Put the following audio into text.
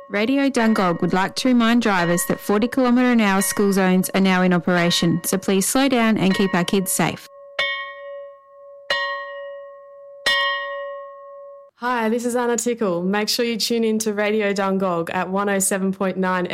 Radio Dungog would like to remind drivers that 40 km/h school zones are now in operation, so please slow down and keep our kids safe. Hi, this is Anna Tickle. Make sure you tune in to Radio Dungog at 107.9